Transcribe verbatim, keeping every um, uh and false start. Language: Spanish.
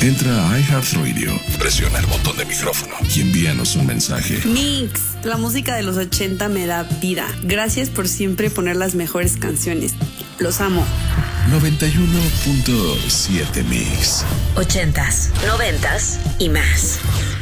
Entra a iHeartRadio, presiona el botón de micrófono y envíanos un mensaje. Mix, la música de los ochenta me da vida. Gracias por siempre poner las mejores canciones. Los amo. noventa y uno punto siete Mix. Ochentas, noventas y más.